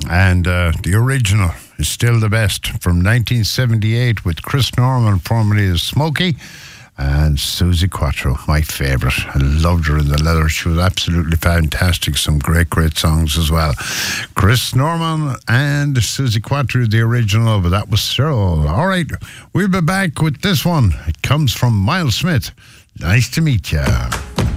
And the original is still the best, from 1978 with Chris Norman, formerly as Smokey, and Susie Quattro, my favourite. I loved her in the leather. She was absolutely fantastic. Some great, great songs as well. Chris Norman and Susie Quattro, the original, but that was Cyril. All right, we'll be back with this one. It comes from Miles Smith. Nice to meet you.